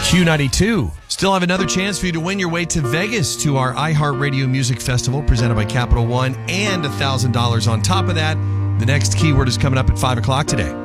Q92. Still have another chance for you to win your way to Vegas to our iHeartRadio Music Festival presented by Capital One and $1,000 on top of that. The next keyword is coming up at 5 o'clock today.